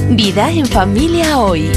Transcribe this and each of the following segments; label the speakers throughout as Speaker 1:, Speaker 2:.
Speaker 1: Vida en familia hoy.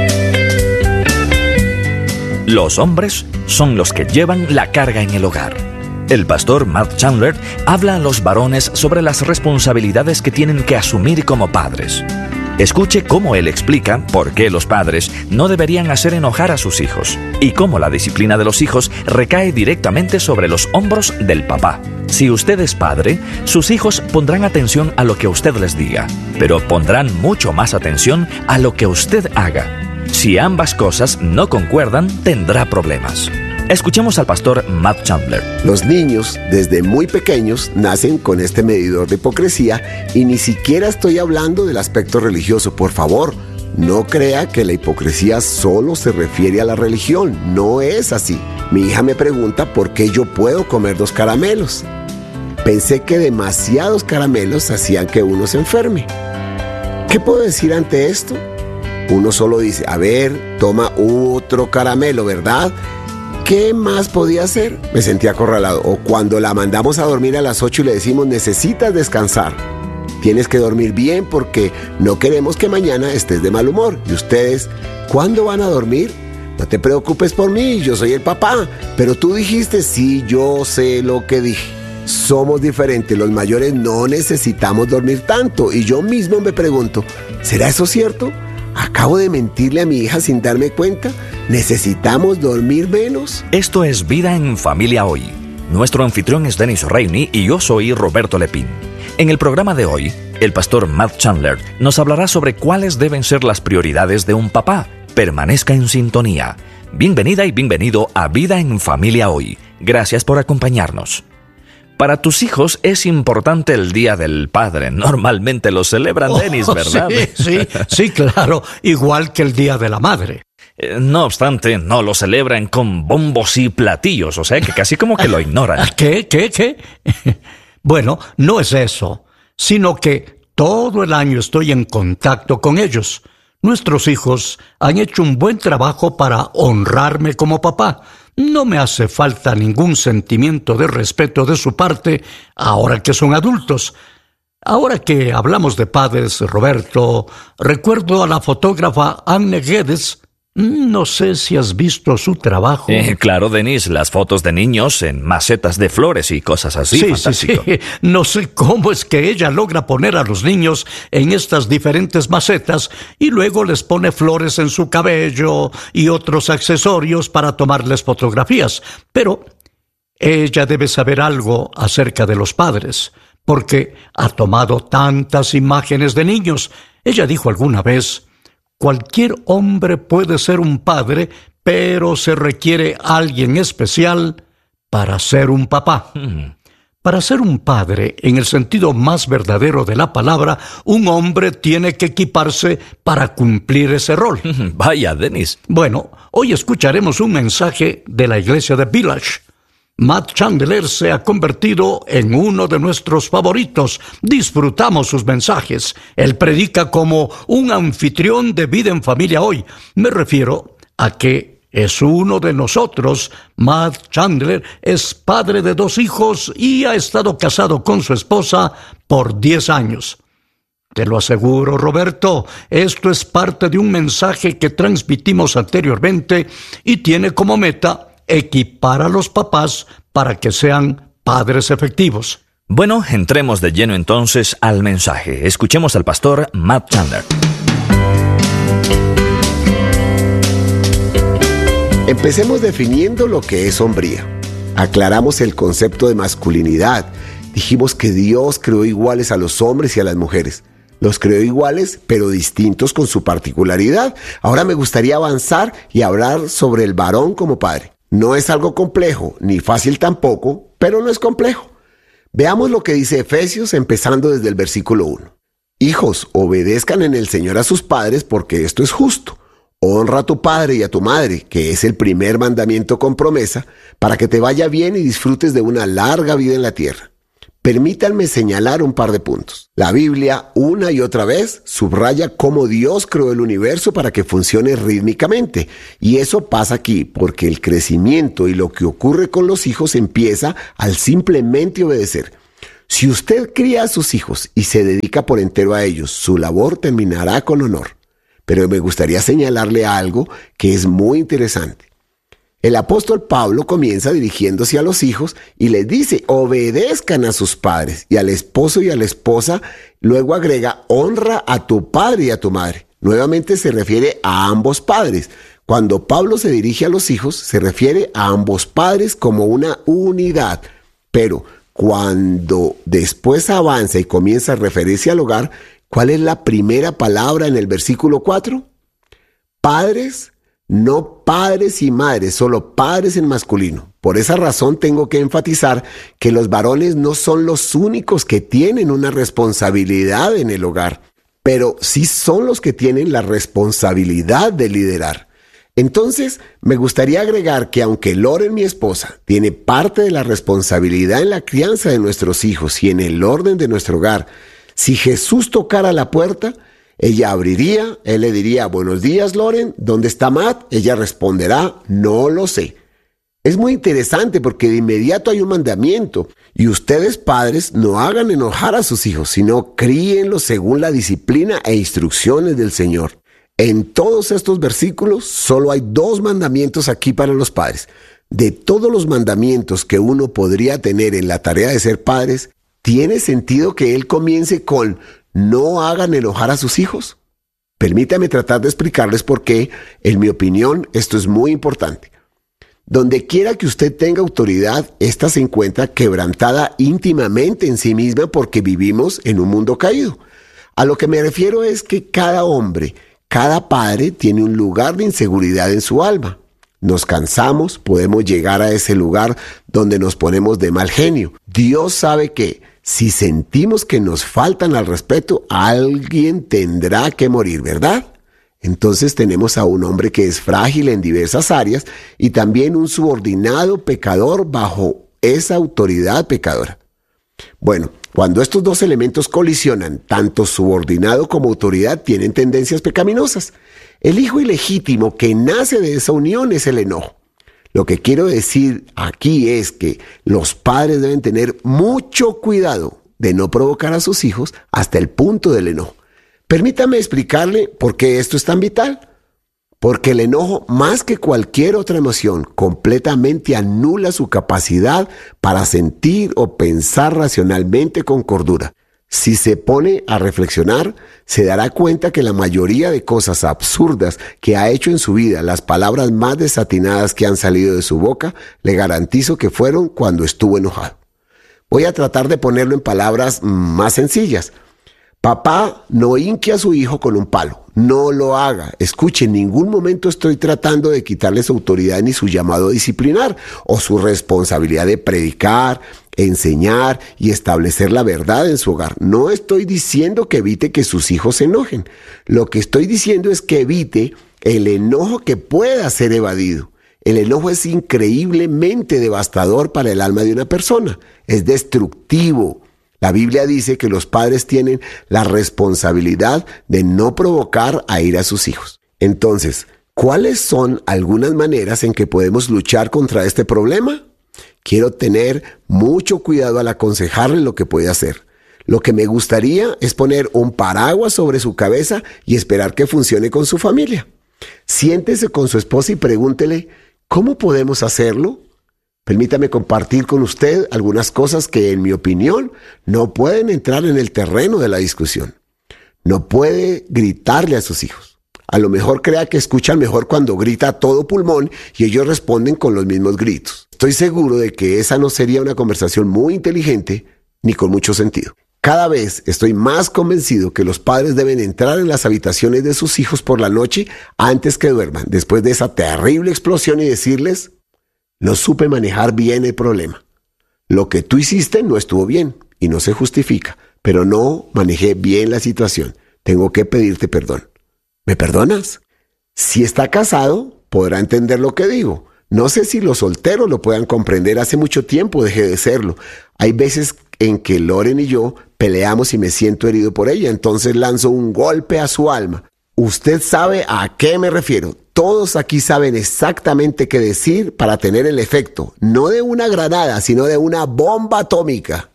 Speaker 2: Los hombres son los que llevan la carga en el hogar. El pastor Matt Chandler habla a los varones sobre las responsabilidades que tienen que asumir como padres. Escuche cómo él explica por qué los padres no deberían hacer enojar a sus hijos y cómo la disciplina de los hijos recae directamente sobre los hombros del papá. Si usted es padre, sus hijos pondrán atención a lo que usted les diga, pero pondrán mucho más atención a lo que usted haga. Si ambas cosas no concuerdan, tendrá problemas. Escuchemos al pastor Matt Chandler.
Speaker 3: Los niños, desde muy pequeños, nacen con este medidor de hipocresía y ni siquiera estoy hablando del aspecto religioso. Por favor, no crea que la hipocresía solo se refiere a la religión. No es así. Mi hija me pregunta por qué yo puedo comer 2 caramelos. Pensé que demasiados caramelos hacían que uno se enferme. ¿Qué puedo decir ante esto? Uno solo dice, a ver, toma otro caramelo, ¿verdad? ¿Qué más podía hacer? Me sentía acorralado. O cuando la mandamos a dormir a las 8 y le decimos, necesitas descansar. Tienes que dormir bien porque no queremos que mañana estés de mal humor. ¿Y ustedes, cuándo van a dormir? No te preocupes por mí, yo soy el papá. Pero tú dijiste, sí, yo sé lo que dije. Somos diferentes, los mayores no necesitamos dormir tanto. Y yo mismo me pregunto, ¿será eso cierto? ¿Acabo de mentirle a mi hija sin darme cuenta? ¿Necesitamos dormir menos?
Speaker 2: Esto es Vida en Familia Hoy. Nuestro anfitrión es Dennis Rainey y yo soy Roberto Lepín. En el programa de hoy, el pastor Matt Chandler nos hablará sobre cuáles deben ser las prioridades de un papá. Permanezca en sintonía. Bienvenida y bienvenido a Vida en Familia Hoy. Gracias por acompañarnos. Para tus hijos es importante el Día del Padre. Normalmente lo celebran, Dennis, ¿verdad?
Speaker 4: Sí, claro. Igual que el Día de la Madre.
Speaker 2: No obstante, no lo celebran con bombos y platillos, o sea que casi como que lo ignoran.
Speaker 4: ¿Qué? Bueno, no es eso, sino que todo el año estoy en contacto con ellos. Nuestros hijos han hecho un buen trabajo para honrarme como papá. No me hace falta ningún sentimiento de respeto de su parte ahora que son adultos. Ahora que hablamos de padres, Roberto, recuerdo a la fotógrafa Anne Geddes. No sé si has visto su trabajo.
Speaker 2: Claro, Denise, las fotos de niños en macetas de flores y cosas así.
Speaker 4: Sí. No sé cómo es que ella logra poner a los niños en estas diferentes macetas y luego les pone flores en su cabello y otros accesorios para tomarles fotografías. Pero ella debe saber algo acerca de los padres, porque ha tomado tantas imágenes de niños. Ella dijo alguna vez: cualquier hombre puede ser un padre, pero se requiere alguien especial para ser un papá. Para ser un padre, en el sentido más verdadero de la palabra, un hombre tiene que equiparse para cumplir ese rol.
Speaker 2: Vaya, Dennis.
Speaker 4: Bueno, hoy escucharemos un mensaje de la iglesia de Village. Matt Chandler se ha convertido en uno de nuestros favoritos. Disfrutamos sus mensajes. Él predica como un anfitrión de Vida en Familia Hoy. Me refiero a que es uno de nosotros. Matt Chandler es padre de 2 hijos y ha estado casado con su esposa por 10 años. Te lo aseguro, Roberto, esto es parte de un mensaje que transmitimos anteriormente y tiene como meta equipar a los papás para que sean padres efectivos.
Speaker 2: Bueno, entremos de lleno entonces al mensaje. Escuchemos al pastor Matt Chandler.
Speaker 3: Empecemos definiendo lo que es hombría. Aclaramos el concepto de masculinidad. Dijimos que Dios creó iguales a los hombres y a las mujeres. Los creó iguales, pero distintos con su particularidad. Ahora me gustaría avanzar y hablar sobre el varón como padre. No es algo complejo, ni fácil tampoco, pero no es complejo. Veamos lo que dice Efesios, empezando desde el versículo 1. Hijos, obedezcan en el Señor a sus padres, porque esto es justo. Honra a tu padre y a tu madre, que es el primer mandamiento con promesa, para que te vaya bien y disfrutes de una larga vida en la tierra. Permítanme señalar un par de puntos. La Biblia, una y otra vez, subraya cómo Dios creó el universo para que funcione rítmicamente. Y eso pasa aquí, porque el crecimiento y lo que ocurre con los hijos empieza al simplemente obedecer. Si usted cría a sus hijos y se dedica por entero a ellos, su labor terminará con honor. Pero me gustaría señalarle algo que es muy interesante. El apóstol Pablo comienza dirigiéndose a los hijos y les dice, obedezcan a sus padres, y al esposo y a la esposa, luego agrega, honra a tu padre y a tu madre. Nuevamente se refiere a ambos padres. Cuando Pablo se dirige a los hijos, se refiere a ambos padres como una unidad. Pero cuando después avanza y comienza a referirse al hogar, ¿cuál es la primera palabra en el versículo 4? Padres. No padres y madres, solo padres en masculino. Por esa razón tengo que enfatizar que los varones no son los únicos que tienen una responsabilidad en el hogar, pero sí son los que tienen la responsabilidad de liderar. Entonces, me gustaría agregar que aunque Loren, mi esposa, tiene parte de la responsabilidad en la crianza de nuestros hijos y en el orden de nuestro hogar, si Jesús tocara la puerta, ella abriría, él le diría, buenos días, Loren, ¿dónde está Matt? Ella responderá, no lo sé. Es muy interesante porque de inmediato hay un mandamiento, y ustedes padres no hagan enojar a sus hijos, sino críenlos según la disciplina e instrucciones del Señor. En todos estos versículos solo hay 2 mandamientos aquí para los padres. De todos los mandamientos que uno podría tener en la tarea de ser padres, ¿tiene sentido que él comience con no hagan enojar a sus hijos? Permítame tratar de explicarles por qué, en mi opinión, esto es muy importante. Donde quiera que usted tenga autoridad, ésta se encuentra quebrantada íntimamente en sí misma porque vivimos en un mundo caído. A lo que me refiero es que cada hombre, cada padre tiene un lugar de inseguridad en su alma. Nos cansamos, podemos llegar a ese lugar donde nos ponemos de mal genio. Dios sabe que si sentimos que nos faltan al respeto, alguien tendrá que morir, ¿verdad? Entonces tenemos a un hombre que es frágil en diversas áreas y también un subordinado pecador bajo esa autoridad pecadora. Bueno, cuando estos 2 elementos colisionan, tanto subordinado como autoridad tienen tendencias pecaminosas. El hijo ilegítimo que nace de esa unión es el enojo. Lo que quiero decir aquí es que los padres deben tener mucho cuidado de no provocar a sus hijos hasta el punto del enojo. Permítame explicarle por qué esto es tan vital. Porque el enojo, más que cualquier otra emoción, completamente anula su capacidad para sentir o pensar racionalmente con cordura. Si se pone a reflexionar, se dará cuenta que la mayoría de cosas absurdas que ha hecho en su vida, las palabras más desatinadas que han salido de su boca, le garantizo que fueron cuando estuvo enojado. Voy a tratar de ponerlo en palabras más sencillas. Papá no hinque a su hijo con un palo. No lo haga. Escuche, en ningún momento estoy tratando de quitarle su autoridad ni su llamado a disciplinar o su responsabilidad de predicar, enseñar y establecer la verdad en su hogar. No estoy diciendo que evite que sus hijos se enojen. Lo que estoy diciendo es que evite el enojo que pueda ser evadido. El enojo es increíblemente devastador para el alma de una persona. Es destructivo. La Biblia dice que los padres tienen la responsabilidad de no provocar a ira a sus hijos. Entonces, ¿cuáles son algunas maneras en que podemos luchar contra este problema? Quiero tener mucho cuidado al aconsejarle lo que puede hacer. Lo que me gustaría es poner un paraguas sobre su cabeza y esperar que funcione con su familia. Siéntese con su esposa y pregúntele, ¿cómo podemos hacerlo? Permítame compartir con usted algunas cosas que, en mi opinión, no pueden entrar en el terreno de la discusión. No puede gritarle a sus hijos. A lo mejor crea que escuchan mejor cuando grita a todo pulmón y ellos responden con los mismos gritos. Estoy seguro de que esa no sería una conversación muy inteligente ni con mucho sentido. Cada vez estoy más convencido que los padres deben entrar en las habitaciones de sus hijos por la noche antes que duerman, después de esa terrible explosión y decirles: no supe manejar bien el problema. Lo que tú hiciste no estuvo bien y no se justifica, pero no manejé bien la situación. Tengo que pedirte perdón. ¿Me perdonas? Si está casado, podrá entender lo que digo. No sé si los solteros lo puedan comprender. Hace mucho tiempo dejé de serlo. Hay veces en que Loren y yo peleamos y me siento herido por ella. Entonces lanzo un golpe a su alma. Usted sabe a qué me refiero. Todos aquí saben exactamente qué decir para tener el efecto, no de una granada, sino de una bomba atómica.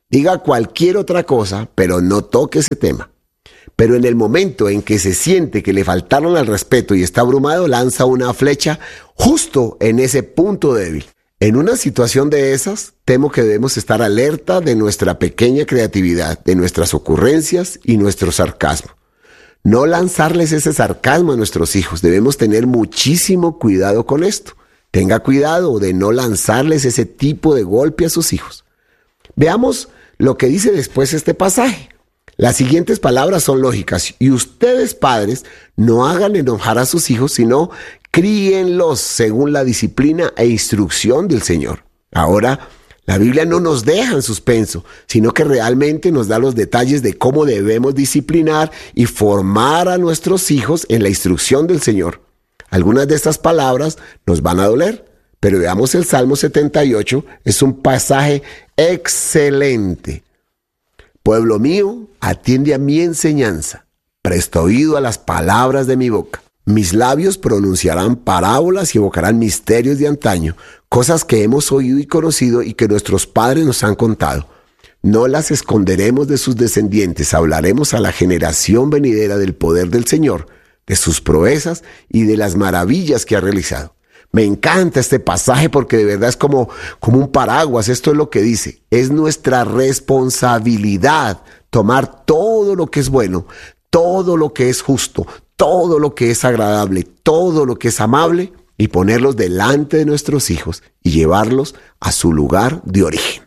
Speaker 3: Diga cualquier otra cosa, pero no toque ese tema. Pero en el momento en que se siente que le faltaron al respeto y está abrumado, lanza una flecha justo en ese punto débil. En una situación de esas, temo que debemos estar alerta de nuestra pequeña creatividad, de nuestras ocurrencias y nuestro sarcasmo. No lanzarles ese sarcasmo a nuestros hijos. Debemos tener muchísimo cuidado con esto. Tenga cuidado de no lanzarles ese tipo de golpe a sus hijos. Veamos lo que dice después este pasaje. Las siguientes palabras son lógicas. Y ustedes, padres, no hagan enojar a sus hijos, sino críenlos según la disciplina e instrucción del Señor. Ahora, la Biblia no nos deja en suspenso, sino que realmente nos da los detalles de cómo debemos disciplinar y formar a nuestros hijos en la instrucción del Señor. Algunas de estas palabras nos van a doler, pero veamos el Salmo 78, es un pasaje excelente. Pueblo mío, atiende a mi enseñanza, presta oído a las palabras de mi boca. Mis labios pronunciarán parábolas y evocarán misterios de antaño, cosas que hemos oído y conocido y que nuestros padres nos han contado. No las esconderemos de sus descendientes, hablaremos a la generación venidera del poder del Señor, de sus proezas y de las maravillas que ha realizado. Me encanta este pasaje porque de verdad es como un paraguas. Esto es lo que dice. Es nuestra responsabilidad tomar todo lo que es bueno, todo lo que es justo, todo lo que es agradable, todo lo que es amable y ponerlos delante de nuestros hijos y llevarlos a su lugar de origen.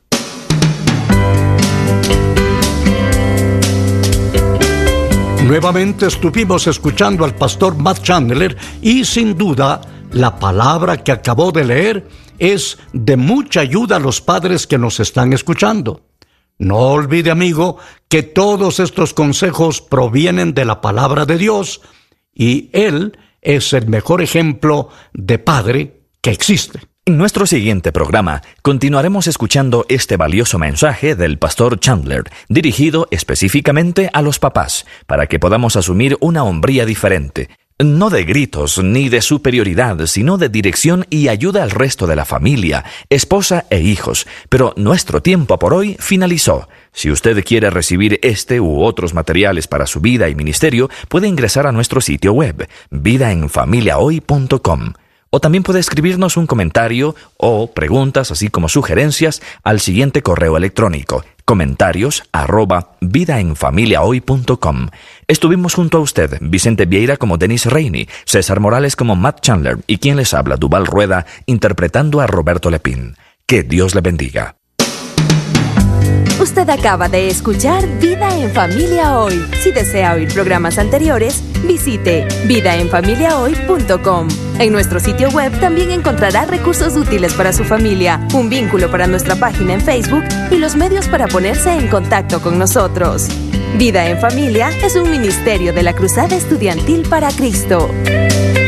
Speaker 4: Nuevamente estuvimos escuchando al pastor Matt Chandler y sin duda la palabra que acabó de leer es de mucha ayuda a los padres que nos están escuchando. No olvide, amigo, que todos estos consejos provienen de la palabra de Dios y Él es el mejor ejemplo de padre que existe.
Speaker 2: En nuestro siguiente programa continuaremos escuchando este valioso mensaje del pastor Chandler, dirigido específicamente a los papás, para que podamos asumir una hombría diferente, no de gritos ni de superioridad, sino de dirección y ayuda al resto de la familia, esposa e hijos. Pero nuestro tiempo por hoy finalizó. Si usted quiere recibir este u otros materiales para su vida y ministerio, puede ingresar a nuestro sitio web, vidaenfamiliahoy.com. O también puede escribirnos un comentario o preguntas, así como sugerencias, al siguiente correo electrónico, comentarios@vidaenfamiliahoy.com. Estuvimos junto a usted, Vicente Vieira como Dennis Rainey, César Morales como Matt Chandler y quien les habla, Duval Rueda, interpretando a Roberto Lepín. Que Dios le bendiga.
Speaker 1: Usted acaba de escuchar Vida en Familia Hoy. Si desea oír programas anteriores, visite vidaenfamiliahoy.com. En nuestro sitio web también encontrará recursos útiles para su familia, un vínculo para nuestra página en Facebook y los medios para ponerse en contacto con nosotros. Vida en Familia es un ministerio de la Cruzada Estudiantil para Cristo.